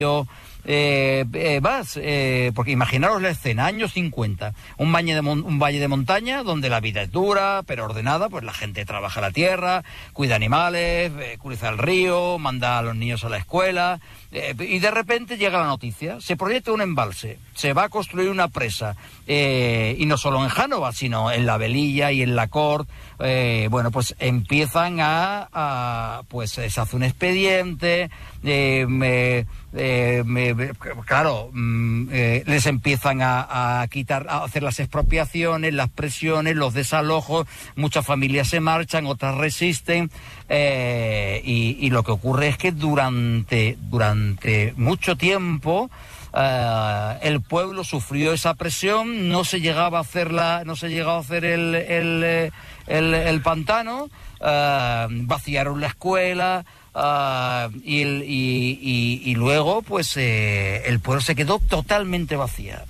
porque imaginaros la escena, años 50, un valle de montaña donde la vida es dura, pero ordenada, pues la gente trabaja la tierra, cuida animales, cruza el río, manda a los niños a la escuela, y de repente llega la noticia, se proyecta un embalse, se va a construir una presa, y no solo en Génova, sino en la Velilla y en la Cort. Pues empiezan pues se hace un expediente, les empiezan a quitar, a hacer las expropiaciones, las presiones, los desalojos, muchas familias se marchan, otras resisten, y lo que ocurre es que durante mucho tiempo el pueblo sufrió esa presión, no se llegaba a hacer el pantano, vaciaron la escuela, y luego pues el pueblo se quedó totalmente vacía.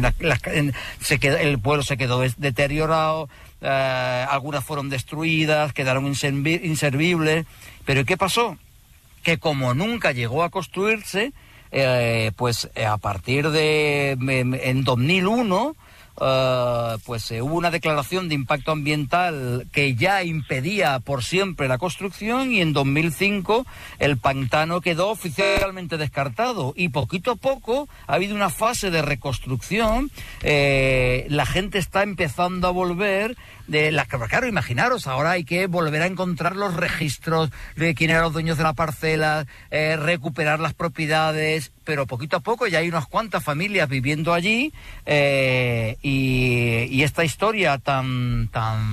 El pueblo se quedó deteriorado, algunas fueron destruidas, quedaron inservibles. Pero ¿qué pasó? Que como nunca llegó a construirse, a partir de en 2001 hubo una declaración de impacto ambiental que ya impedía por siempre la construcción, y en 2005 el pantano quedó oficialmente descartado, y poquito a poco ha habido una fase de reconstrucción. La gente está empezando a volver. Claro, imaginaros, ahora hay que volver a encontrar los registros de quién eran los dueños de la parcela, recuperar las propiedades, pero poquito a poco ya hay unas cuantas familias viviendo allí, y esta historia tan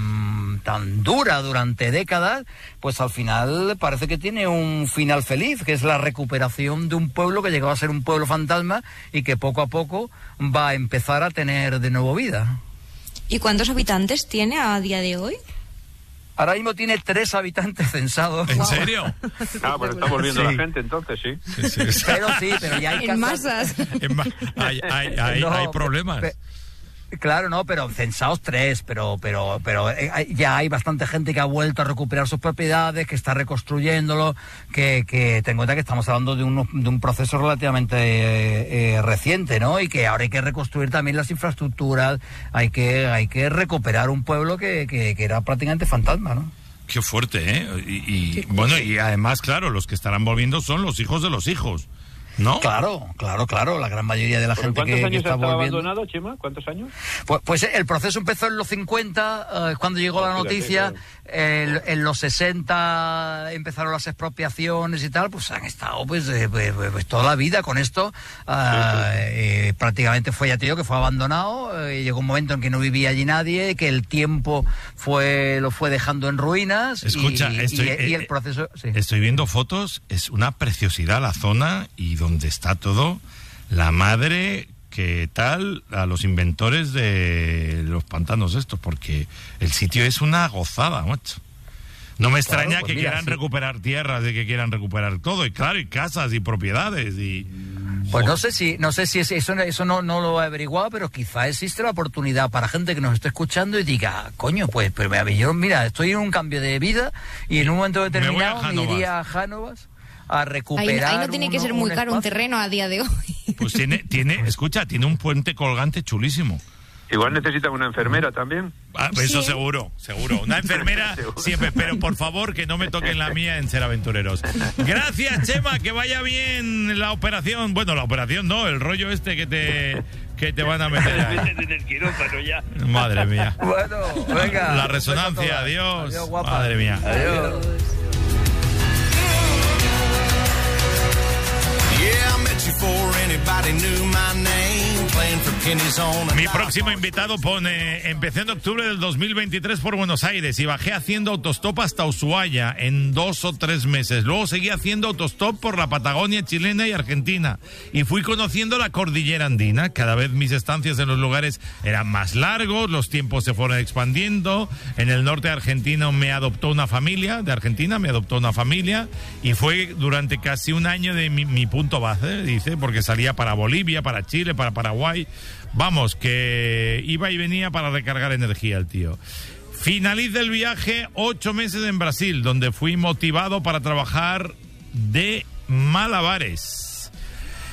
dura durante décadas, pues al final parece que tiene un final feliz, que es la recuperación de un pueblo que llegaba a ser un pueblo fantasma y que poco a poco va a empezar a tener de nuevo vida. ¿Y cuántos habitantes tiene a día de hoy? Ahora mismo tiene 3 habitantes censados. ¿En serio? Pues está volviendo la gente, entonces, sí. Pero ya hay en masas. Hay problemas. Claro, no, pero censados 3, pero ya hay bastante gente que ha vuelto a recuperar sus propiedades, que está reconstruyéndolo, que ten en cuenta que estamos hablando de un proceso relativamente reciente, ¿no? Y que ahora hay que reconstruir también las infraestructuras, hay que recuperar un pueblo que era prácticamente fantasma, ¿no? Qué fuerte, ¿eh? Y además, claro, los que estarán volviendo son los hijos de los hijos, ¿no? Claro, la gran mayoría de la gente que está volviendo. ¿Cuántos años ha abandonado, Chema? ¿Cuántos años? Pues el proceso empezó en los 50, cuando llegó la noticia. En los 60 empezaron las expropiaciones y tal, pues han estado pues toda la vida con esto. Prácticamente fue, ya te digo, que fue abandonado. Llegó un momento en que no vivía allí nadie, que el tiempo lo fue dejando en ruinas. Escucha, y el proceso... Sí. Estoy viendo fotos, es una preciosidad la zona, y donde está todo, la madre... que tal a los inventores de los pantanos estos, porque el sitio es una gozada, macho. No me extraña que quieran recuperar tierras, de que quieran recuperar todo, y claro, y casas y propiedades y... Pues no sé si eso no lo he averiguado, pero quizá existe la oportunidad para gente que nos esté escuchando y diga, coño, pues yo, mira, estoy en un cambio de vida y en un momento determinado me iría a Jánovas a recuperar. Ahí no tiene que ser muy caro un terreno a día de hoy. Pues tiene un puente colgante chulísimo. Igual necesita una enfermera también. Eso seguro. Una enfermera siempre, pero por favor que no me toquen la mía en Ser Aventureros. Gracias, Chema, que vaya bien la operación. Bueno, la operación no, el rollo este que te van a meter ahí. En el quirófano ya. Madre mía. Bueno, venga. La resonancia, adiós. Adiós, guapa. Madre mía. Adiós. Mi próximo invitado pone: empecé en octubre del 2023 por Buenos Aires y bajé haciendo autostop hasta Ushuaia en 2 o 3 meses. Luego seguí haciendo autostop por la Patagonia chilena y Argentina y fui conociendo la cordillera andina. Cada vez mis estancias en los lugares eran más largos, los tiempos se fueron expandiendo. En el norte argentino me adoptó una familia, y fue durante casi un año de mi punto base, dice, porque salía para Bolivia, para Chile, para Paraguay. Vamos, que iba y venía para recargar energía el tío. Finaliza el viaje 8 meses en Brasil, donde fui motivado para trabajar de malabares.